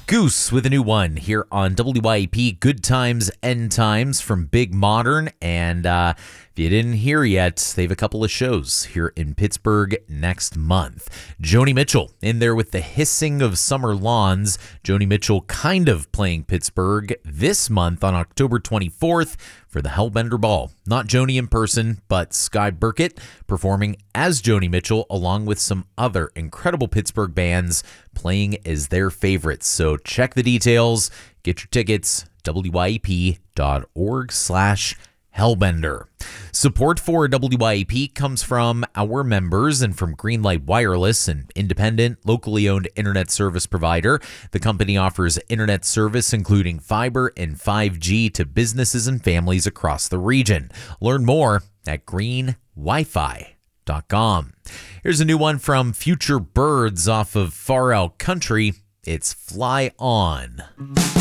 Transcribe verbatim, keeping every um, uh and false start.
Goose with a new one here on W Y E P, Good Times, End Times from Big Modern. And uh, if you didn't hear yet, they have a couple of shows here in Pittsburgh next month. Joni Mitchell in there with the Hissing of Summer Lawns. Joni Mitchell kind of playing Pittsburgh this month on October twenty-fourth for the Hellbender Ball. Not Joni in person, but Sky Burkett performing as Joni Mitchell along with some other incredible Pittsburgh bands playing as their favorites. So check the details, get your tickets, W Y E P dot org slash Hellbender. Support for W Y E P comes from our members and from Greenlight Wireless, an independent, locally owned internet service provider. The company offers internet service including fiber and five G to businesses and families across the region. Learn more at green wi fi dot com. Here's a new one from Future Birds off of Far Out Country. It's Fly On.